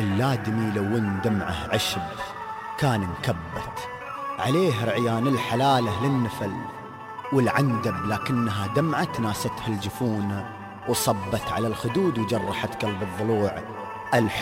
اللادمي لون دمعه عشب كان مكبت عليه رعيان الحلالة للنفل، والعندب لكنها دمعة ناستها الجفون، وصبت على الخدود وجرحت قلب الضلوع.